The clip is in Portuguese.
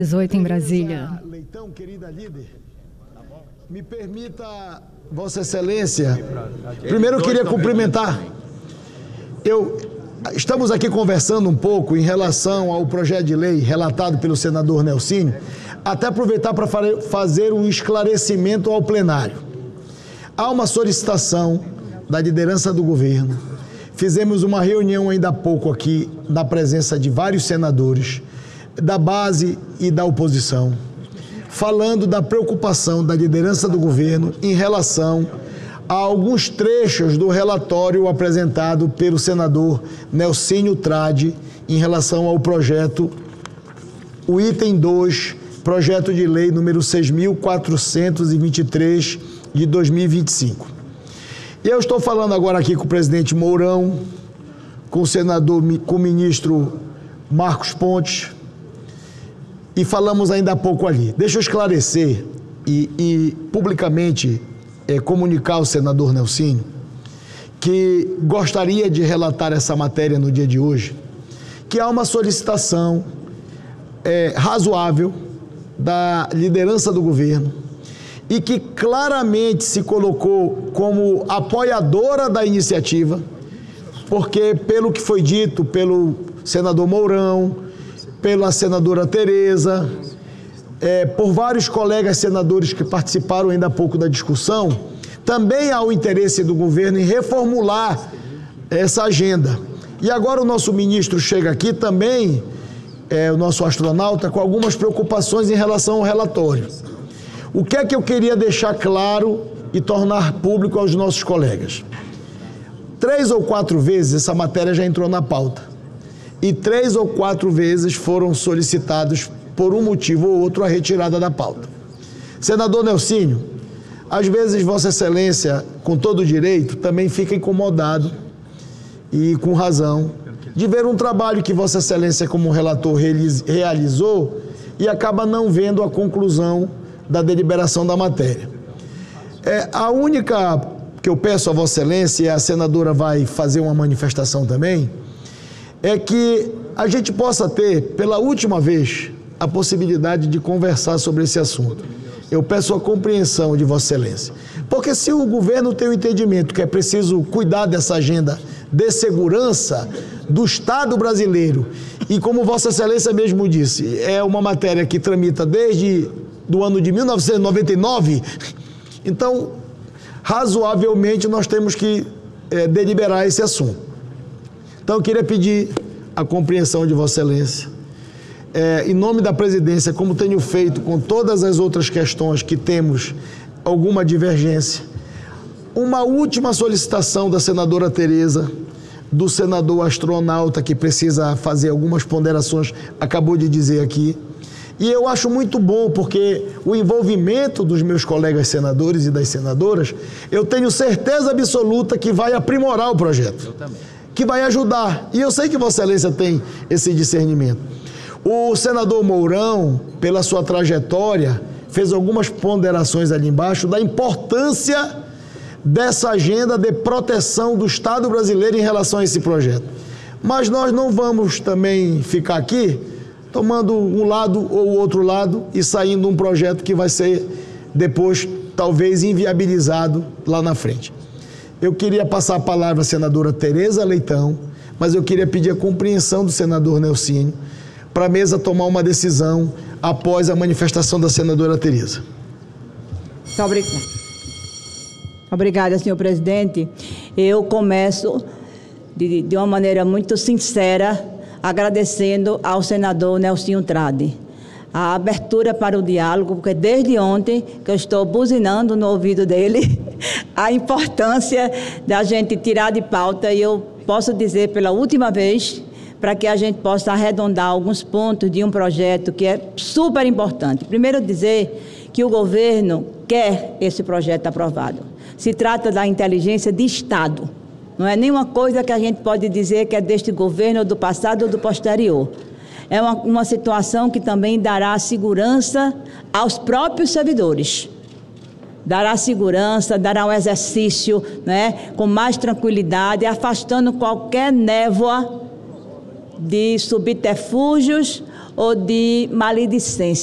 18 em Brasília. Leitão, querida líder, me permita, Vossa Excelência, primeiro eu queria cumprimentar. Estamos aqui conversando um pouco em relação ao projeto de lei relatado pelo senador Nelsinho, até aproveitar para fazer um esclarecimento ao plenário. Há uma solicitação da liderança do governo, fizemos uma reunião ainda há pouco aqui, na presença de vários senadores, da base e da oposição, falando da preocupação da liderança do governo em relação a alguns trechos do relatório apresentado pelo senador Nelsinho Trade em relação ao projeto, o item 2, projeto de lei número 6.423 de 2025. E eu estou falando agora aqui com o presidente Mourão, com o senador, com o ministro Marcos Pontes, e falamos ainda há pouco ali. Deixa eu esclarecer e publicamente comunicar ao senador Nelsinho que gostaria de relatar essa matéria no dia de hoje, que há uma solicitação razoável da liderança do governo e que claramente se colocou como apoiadora da iniciativa, porque pelo que foi dito pelo senador Mourão, pela senadora Tereza, por vários colegas senadores que participaram ainda há pouco da discussão, também há o interesse do governo em reformular essa agenda. E agora o nosso ministro chega aqui também, o nosso astronauta, com algumas preocupações em relação ao relatório. O que é que eu queria deixar claro e tornar público aos nossos colegas? 3 ou 4 vezes essa matéria já entrou na pauta. E 3 ou 4 vezes foram solicitados, por um motivo ou outro, a retirada da pauta. Senador Nelsinho, às vezes Vossa Excelência, com todo direito, também fica incomodado, e com razão, de ver um trabalho que Vossa Excelência, como relator, realizou e acaba não vendo a conclusão da deliberação da matéria. A única que eu peço a Vossa Excelência, e a senadora vai fazer uma manifestação também, é que a gente possa ter, pela última vez, a possibilidade de conversar sobre esse assunto. Eu peço a compreensão de Vossa Excelência. Porque se o governo tem o entendimento que é preciso cuidar dessa agenda de segurança do Estado brasileiro, e como Vossa Excelência mesmo disse, é uma matéria que tramita desde o ano de 1999, então, razoavelmente, nós temos que deliberar esse assunto. Então, eu queria pedir a compreensão de Vossa Excelência, em nome da presidência, como tenho feito com todas as outras questões que temos alguma divergência, uma última solicitação da senadora Tereza, do senador astronauta, que precisa fazer algumas ponderações, acabou de dizer aqui, e eu acho muito bom, porque o envolvimento dos meus colegas senadores e das senadoras, eu tenho certeza absoluta que vai aprimorar o projeto. Eu também. Que vai ajudar. E eu sei que Vossa Excelência tem esse discernimento. O senador Mourão, pela sua trajetória, fez algumas ponderações ali embaixo da importância dessa agenda de proteção do Estado brasileiro em relação a esse projeto. Mas nós não vamos também ficar aqui tomando um lado ou outro lado e saindo um projeto que vai ser depois talvez inviabilizado lá na frente. Eu queria passar a palavra à senadora Tereza Leitão, mas eu queria pedir a compreensão do senador Nelsinho para a mesa tomar uma decisão após a manifestação da senadora Tereza. Obrigada, senhor presidente. Eu começo de uma maneira muito sincera, agradecendo ao senador Nelsinho Trade a abertura para o diálogo, porque desde ontem que eu estou buzinando no ouvido dele a importância da gente tirar de pauta, e eu posso dizer pela última vez, para que a gente possa arredondar alguns pontos de um projeto que é super importante. Primeiro dizer que o governo quer esse projeto aprovado. Se trata da inteligência de Estado. Não é nenhuma coisa que a gente pode dizer que é deste governo, ou do passado, ou do posterior. É uma situação que também dará segurança aos próprios servidores. Dará segurança, dará um exercício, né, com mais tranquilidade, afastando qualquer névoa de subterfúgios ou de maledicência.